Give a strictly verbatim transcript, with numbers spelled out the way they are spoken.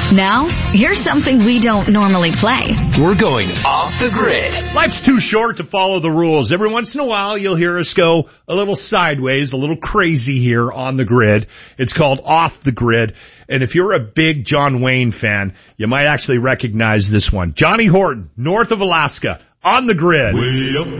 Now, here's something we don't normally play. We're going off the grid. Life's too short to follow the rules. Every once in a while, you'll hear us go a little sideways, a little crazy here on the grid. It's called Off the Grid. And if you're a big John Wayne fan, you might actually recognize this one. Johnny Horton, north of Alaska, on the grid. Way up